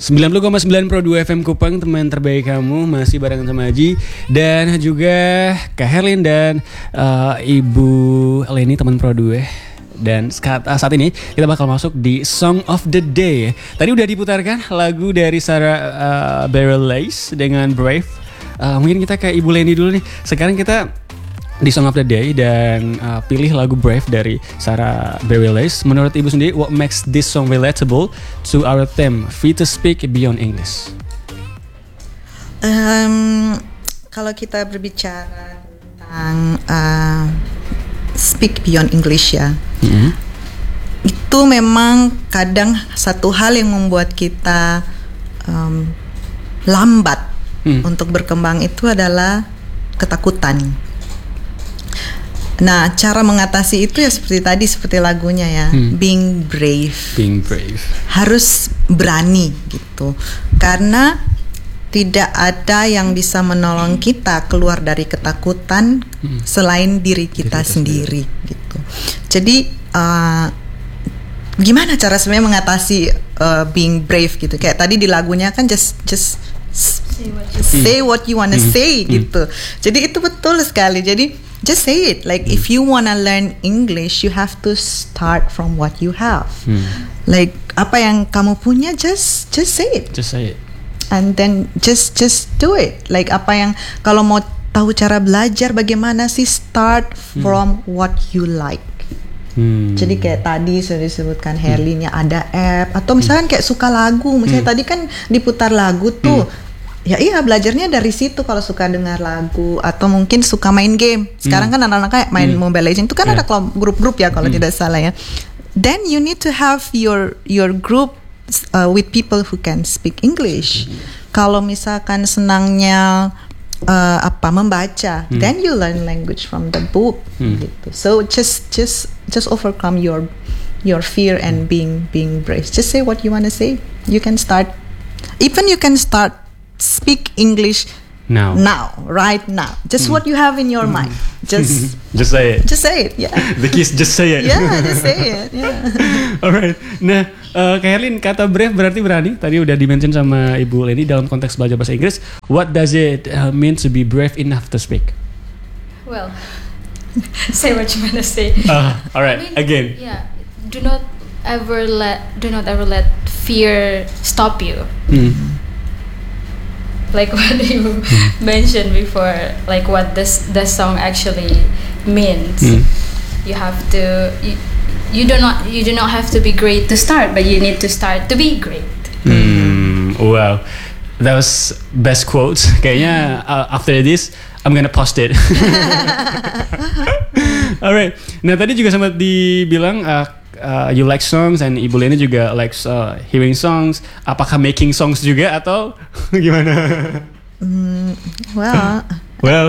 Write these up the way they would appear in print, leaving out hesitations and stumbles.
90,9 Pro 2 FM Kupang, teman terbaik kamu. Masih barengan sama Aji dan juga Kak Herlin dan Ibu Leni, teman Pro 2. Dan saat ini kita bakal masuk di Song of the Day. Tadi udah diputarkan lagu dari Sarah Bareilles dengan Brave. Mungkin kita ke Ibu Leni dulu nih. Sekarang kita di Song of the Day dan pilih lagu Brave dari Sarah Bareilles. Menurut Ibu sendiri, what makes this song relatable to our theme, Free to Speak Beyond English? Kalau kita berbicara tentang speak beyond English ya, itu memang kadang satu hal yang membuat kita lambat untuk berkembang itu adalah ketakutan. Nah, cara mengatasi itu ya seperti tadi, seperti lagunya ya, being brave. Being brave. Harus berani gitu. Karena tidak ada yang bisa menolong kita keluar dari ketakutan selain diri kita sendiri gitu. Jadi gimana cara sebenarnya mengatasi being brave gitu? Kayak tadi di lagunya kan just say what you wanna say gitu. Jadi itu betul sekali. Jadi just say it. Like if you wanna learn English, you have to start from what you have. Like apa yang kamu punya, just say it. Just say it. And then just do it. Like apa yang, kalau mau tahu cara belajar bagaimana sih, start from what you like. Jadi kayak tadi sudah disebutkan Herlinnya ada app, atau misalkan kayak suka lagu, misalnya tadi kan diputar lagu tuh. Ya iya, belajarnya dari situ kalau suka dengar lagu, atau mungkin suka main game. Sekarang kan anak-anak kayak main Mobile Legends itu kan ada grup-grup ya kalau tidak salah ya. Then you need to have your group with people who can speak English. Kalau misalkan senangnya membaca, then you learn language from the book gitu. So just overcome your fear and being brave. Just say what you want to say. You can start speak English now, right now. Just what you have in your mind. Just say it. Just say it. Yeah. The keys, just say it. Yeah, just say it. Yeah. Alright. Nah, Kak Herlin, kata brave berarti berani. Tadi udah di-mention sama Ibu Leni dalam konteks belajar bahasa Inggris. What does it mean to be brave enough to speak? Well, say what you want to say. Alright. Again. Yeah. Do not ever let fear stop you. Like what you mentioned before, like what the song actually means. You have to. You do not have to be great to start, but you need to start to be great. Wow, that was best quotes. Kayaknya after this, I'm gonna post it. Alright. Nah tadi juga sempat dibilang you like songs, and Ibu Leni juga likes hearing songs. Apakah making songs juga atau gimana? Well.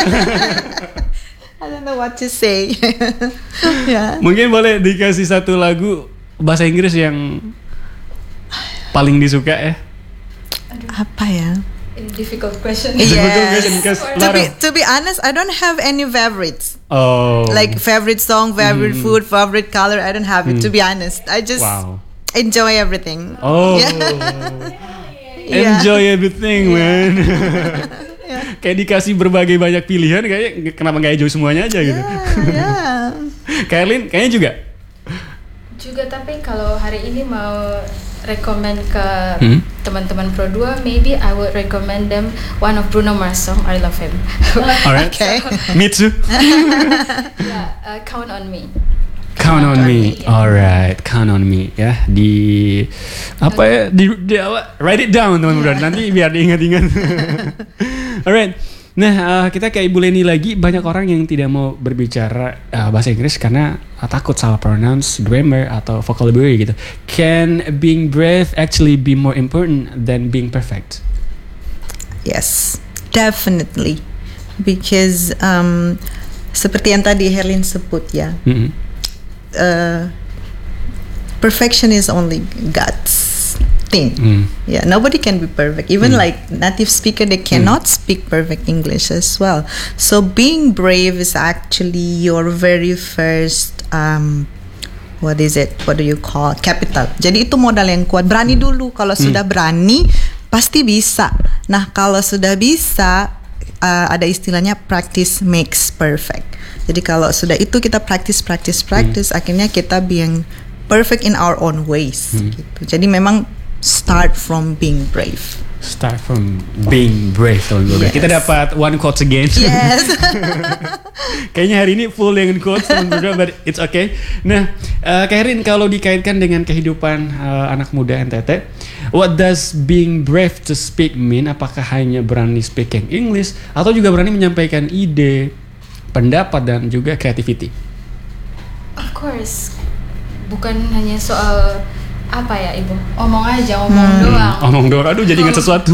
I don't know what to say. Yeah. Mungkin boleh dikasih satu lagu bahasa Inggris yang paling disuka ya? Apa ya? Difficult question. Yes. To be honest, I don't have any favorites. Like favorite song, favorite food, favorite color. I don't have it. To be honest, I just enjoy everything. Enjoy everything, man. Kayak dikasih berbagai banyak pilihan, kayak kenapa nggak enjoy semuanya aja gitu? Kak Herlin, kayaknya juga. Tapi kalau hari ini mau recommend ke teman-teman Pro 2, maybe I would recommend them one of Bruno Mars song, I Love Him. Alright. Okay. Me too. Count on Me. Count on me. Alright, count on me ya. Di write it down teman-teman. Nanti biar diingat-ingat. Alright. Nah, kita ke Ibu Leni lagi. Banyak orang yang tidak mau berbicara bahasa Inggris karena takut salah pronounce, grammar atau vocabulary gitu. Can being brave actually be more important than being perfect? Yes, definitely. Because seperti yang tadi Herlin sebut ya. Perfection is only God's thing. Yeah, nobody can be perfect. Even like native speaker, they cannot speak perfect English as well. So being brave is actually your very first what do you call, capital. Jadi itu modal yang kuat. Berani dulu. Kalau sudah berani pasti bisa. Nah kalau sudah bisa, ada istilahnya practice makes perfect. Jadi kalau sudah itu kita practice, akhirnya kita being perfect in our own ways. Gitu. Jadi memang start from being brave. Start from being brave, teman-teman. Yes. Kita dapat one quotes again. Yes. Kayaknya hari ini full dengan quotes, teman-teman, but it's okay. Nah, Kak kalau dikaitkan dengan kehidupan anak muda NTT, what does being brave to speak mean? Apakah hanya berani speaking English atau juga berani menyampaikan ide, pendapat dan juga creativity? Of course, bukan hanya soal apa ya Ibu, omong doang. Omong doang, aduh jadi ingat sesuatu.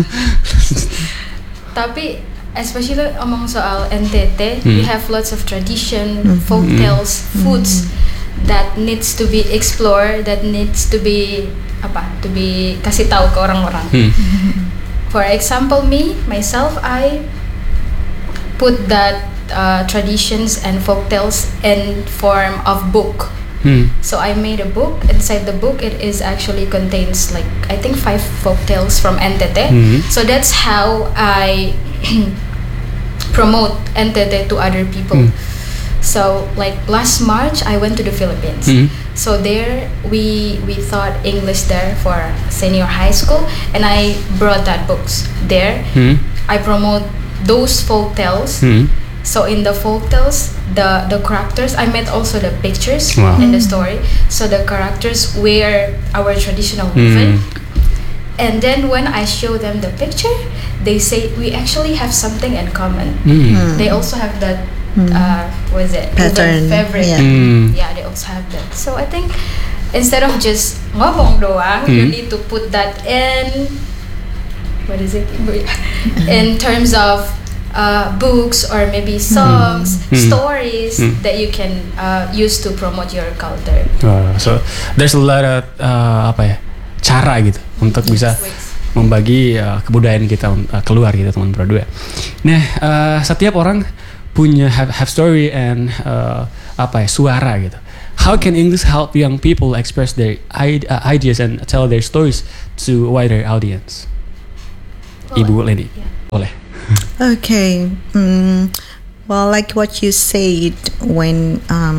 Tapi especially omong soal NTT, we have lots of tradition, folk tales, foods that needs to be explored, that needs to be kasih tahu ke orang-orang. For example, myself, I put that traditions and folk tales in form of book. So I made a book. Inside the book, it is actually contains like I think 5 folk tales from NTT. So that's how I promote NTT to other people. So like last March, I went to the Philippines. So there we taught English there for senior high school, and I brought that books there. I promote those folk tales. So in the folk tales, the characters, I made also the pictures in the story. So the characters wear our traditional weaving. And then when I show them the picture, they say we actually have something in common. They also have that what is it? Pattern. Fabric. Yeah, they also have that. So I think instead of just ngomong doang, you need to put that in, what is it? In terms of books or maybe songs, stories that you can use to promote your culture. So there's a lot of cara gitu untuk bisa membagi kebudayaan kita keluar gitu, teman Pro 2. Nah, setiap orang punya have story and suara gitu. How can English help young people express their ideas and tell their stories to wider audience? Ibu Leni, boleh. Okay. Well, like what you said, when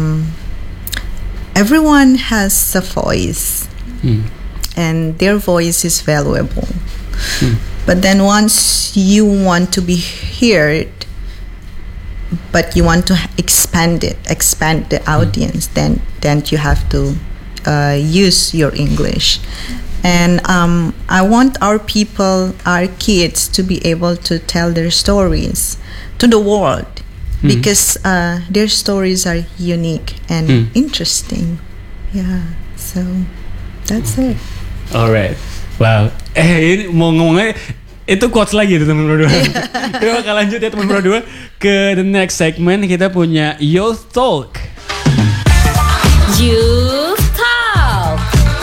everyone has a voice, and their voice is valuable. But then once you want to be heard, but you want to expand the audience, then you have to use your English. And I want our kids to be able to tell their stories to the world, because their stories are unique and interesting. Yeah, so that's it. Alright, wow. Ini mau ngomongnya itu quotes lagi tuh teman Pro 2. Kita bakal lanjut ya teman Pro 2 ke the next segment. Kita punya Youth Talk. Youth Talk.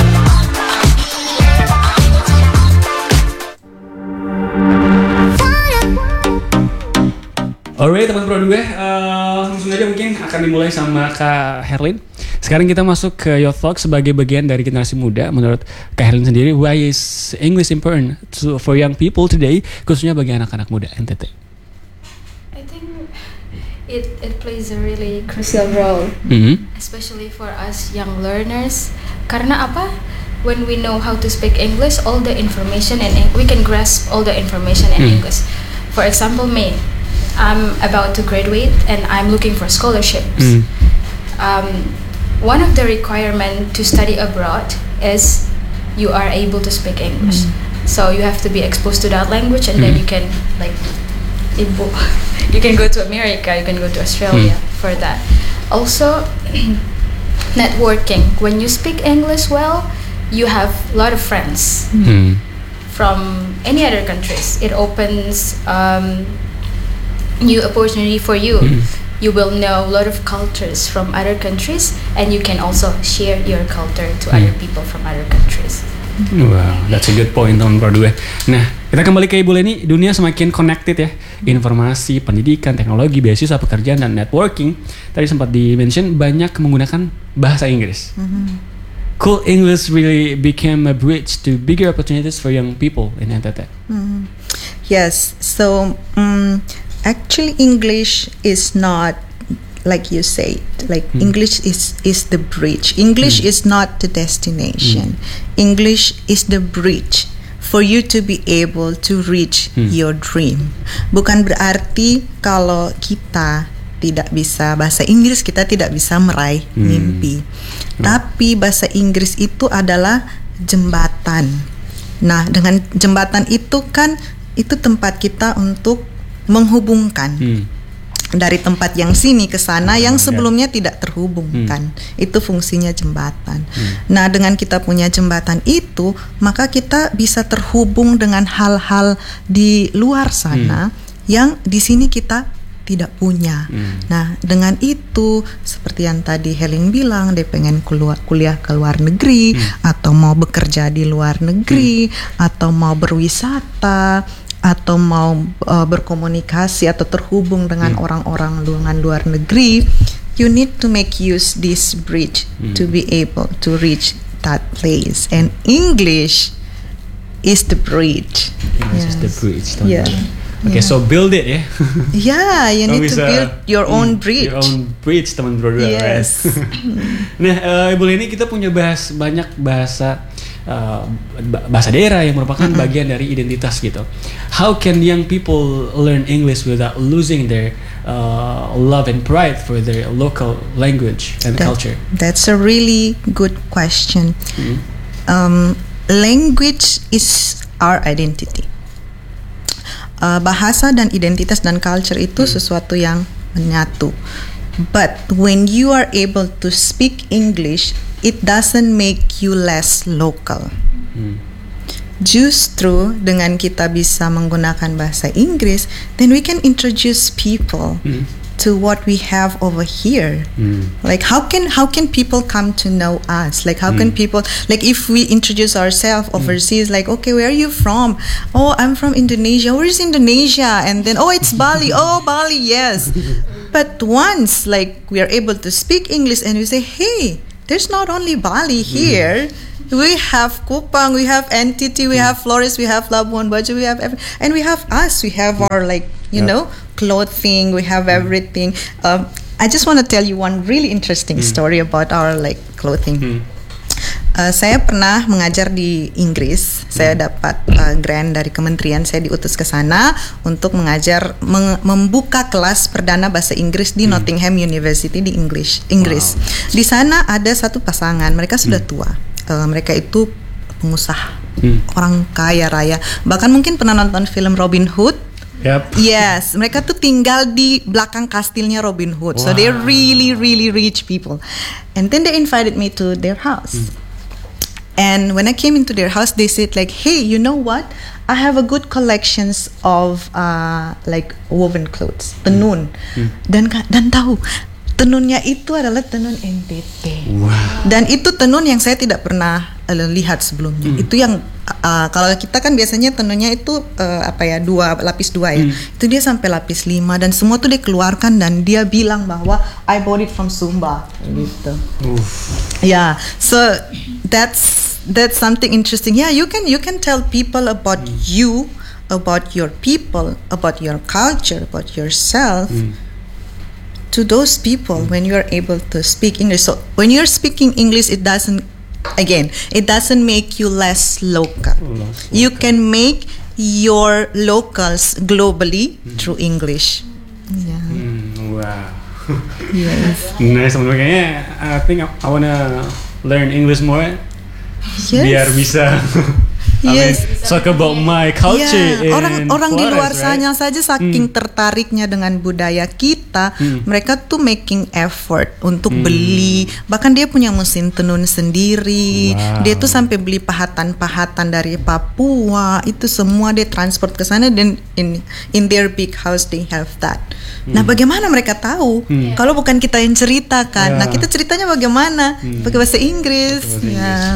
Alright teman Pro 2, langsung aja mungkin akan dimulai sama Kak Herlin. Sekarang kita masuk ke Youth Talk sebagai bagian dari generasi muda. Menurut Kak Herlin sendiri, why is English important for young people today, khususnya bagi anak-anak muda NTT? I think it plays a really crucial role, especially for us young learners. Karena apa? When we know how to speak English, all the information and we can grasp all the information in English. For example, me, I'm about to graduate and I'm looking for scholarships. One of the requirements to study abroad is you are able to speak English. So you have to be exposed to that language, and then you can you can go to America, you can go to Australia for that. Also, networking. When you speak English well, you have a lot of friends from any other countries. It opens new opportunity for you. You will know a lot of cultures from other countries, and you can also share your culture to other people from other countries. Wow, that's a good point teman Pro 2. Nah, kita kembali ke Ibu Leni. Dunia semakin connected ya. Informasi, pendidikan, teknologi, beasiswa, pekerjaan, dan networking. Tadi sempat di-mention banyak menggunakan bahasa Inggris. Could English really become a bridge to bigger opportunities for young people in NTT? Yes, so actually English is not like you said, like English is the bridge. English is not the destination. English is the bridge for you to be able to reach your dream. Bukan berarti kalau kita tidak bisa bahasa Inggris kita tidak bisa meraih mimpi. Tapi bahasa Inggris itu adalah jembatan. Nah, dengan jembatan itu kan itu tempat kita untuk menghubungkan dari tempat yang sini ke sana yang sebelumnya tidak terhubungkan. Itu fungsinya jembatan. Nah, dengan kita punya jembatan itu, maka kita bisa terhubung dengan hal-hal di luar sana yang di sini kita tidak punya. Nah, dengan itu seperti yang tadi Helen bilang, dia pengen kuliah ke luar negeri atau mau bekerja di luar negeri atau mau berwisata atau mau berkomunikasi atau terhubung dengan orang-orang dengan luar negeri, you need to make use this bridge to be able to reach that place. And English is the bridge. English is the bridge. Yeah. Okay, so build it ya. Yeah, you need to build your own bridge. Your own bridge, teman berdua. Yes. Right? Nah, Ibu Leni, kita punya banyak bahasa daerah yang merupakan bagian dari identitas gitu. How can young people learn English without losing their love and pride for their local language and culture? That's a really good question. Language is our identity. Bahasa dan identitas dan culture itu sesuatu yang menyatu. But when you are able to speak English, it doesn't make you less local. Justru dengan kita bisa menggunakan bahasa Inggris, then we can introduce people to what we have over here. Like how can people come to know us? Like how can people, like if we introduce ourselves overseas, like okay, where are you from? Oh, I'm from Indonesia. Where is Indonesia? And then oh, it's Bali. Oh, Bali, yes. But once like we are able to speak English and we say, hey, there's not only Bali here. We have Kupang, we have NTT, we have Flores, we have Labuan Bajo, we have and we have us. We have our like you know clothing. We have everything. I just want to tell you one really interesting story about our like clothing. Saya pernah mengajar di Inggris. Saya dapat grant dari kementerian. Saya diutus ke sana untuk mengajar, membuka kelas perdana bahasa Inggris di Nottingham University di Inggris. Wow. Di sana ada satu pasangan. Mereka sudah tua. Mereka itu pengusaha, orang kaya raya. Bahkan mungkin pernah nonton film Robin Hood. Yep. Yes, mereka tuh tinggal di belakang kastilnya Robin Hood. Wow. So they're really, really rich people. And then they invited me to their house. And when I came into their house, they said like, hey, you know what? I have a good collections of like woven clothes, tenun. Dan tahu tenunnya itu adalah tenun NTT. Wow. Dan itu tenun yang saya tidak pernah lihat sebelumnya. Itu yang kalau kita kan biasanya tenunnya itu lapis 2 ya. Itu dia sampai lapis 5 dan semua tuh dikeluarkan dan dia bilang bahwa I bought it from Sumba gitu. Yeah, so that's something interesting. Yeah, you can tell people about you, about your people, about your culture, about yourself. To those people when you are able to speak English. So when you're speaking English, it doesn't make you less local. You can make your locals globally through English. Yeah. Wow. Yes. Nice. Kayaknya I think I wanna learn English more. Yes. Biar bisa. Yes. Talk about my culture. Yeah. Orang di luar right? sana saja saking tertariknya dengan budaya kita, mereka tuh making effort untuk beli. Bahkan dia punya mesin tenun sendiri. Wow. Dia tuh sampai beli pahatan-pahatan dari Papua. Itu semua dia transport ke sana dan in their big house they have that. Nah, bagaimana mereka tahu? Kalau bukan kita yang ceritakan. Nah, kita ceritanya bagaimana? Pakai bahasa Inggris. Ya.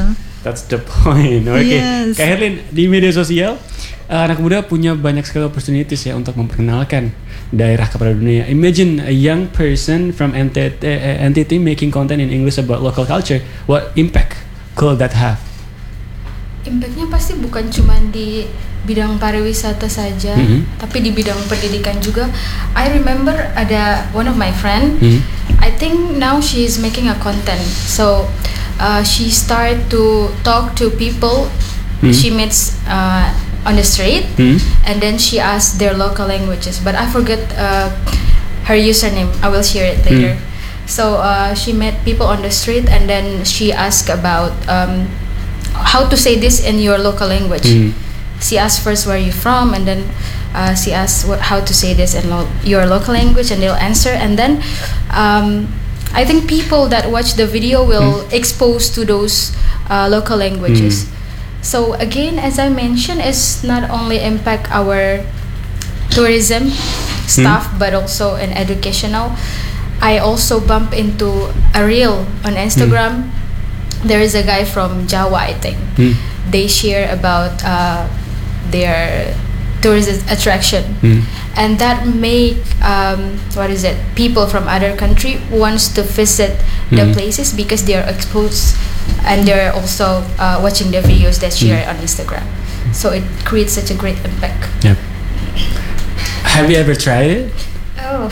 That's the point. Oke, Yes. Kak Herlin, di media sosial anak muda punya banyak sekali opportunities ya untuk memperkenalkan daerah kepada dunia. Imagine a young person from NTT making content in English about local culture. What impact could that have? Impactnya pasti bukan cuma di bidang pariwisata saja, tapi di bidang pendidikan juga. I remember ada one of my friend, I think now she is making a content. So she start to talk to people she meets on the street, and then she asks their local languages. But I forget her username. I will share it later. So she met people on the street, and then she asked about how to say this in your local language. She asked first where you from, and then she asked how to say this in your local language, and they'll answer. And then I think people that watch the video will expose to those local languages. So again, as I mentioned, it's not only impact our tourism stuff, but also in educational. I also bump into a reel on Instagram. There is a guy from Jawa, I think. They share about their tourist attraction, and that make people from other country wants to visit the places because they are exposed, and they're also watching the videos that share on Instagram. So it creates such a great impact. Yep. Have you ever tried it? Oh,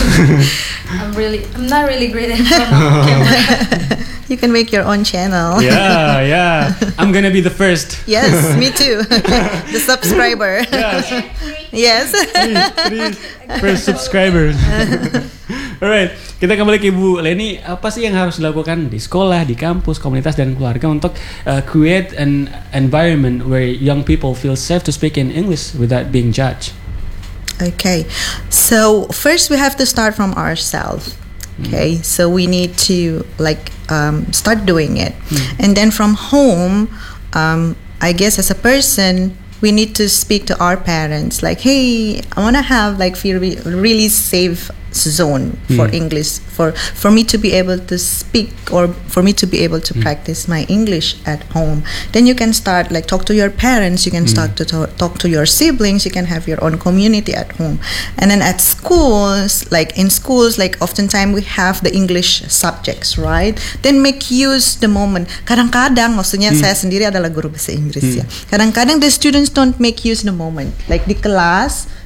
I'm not really great in front of camera. You can make your own channel. Yeah. I'm gonna be the first. Yes, me too. The subscriber. Yes. Three first subscribers. Alright, kita kembali ke Ibu Leni. Apa sih yang harus dilakukan di sekolah, di kampus, komunitas dan keluarga untuk create an environment where young people feel safe to speak in English without being judged? Okay, so first we have to start from ourselves. Okay, so we need to start doing it, and then from home, I guess as a person, we need to speak to our parents. Like, hey, I want to have feel really safe zone for English, for me to be able to speak, or for me to be able to practice my English at home. Then you can start talk to your parents, you can start to talk to your siblings, you can have your own community at home. And then at schools, oftentimes we have the English subjects, right? Then make use the moment. Kadang-kadang, maksudnya saya sendiri adalah guru bahasa Inggris ya. Kadang-kadang the students don't make use the moment. Like di kelas